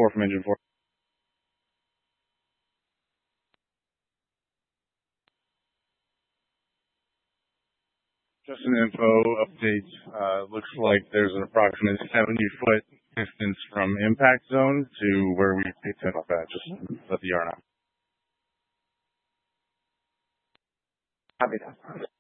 4 from engine 4. Just an info update. Looks like there's an approximate 70-foot distance from impact zone to where we picked it up at. Just let the yard know. Copy that.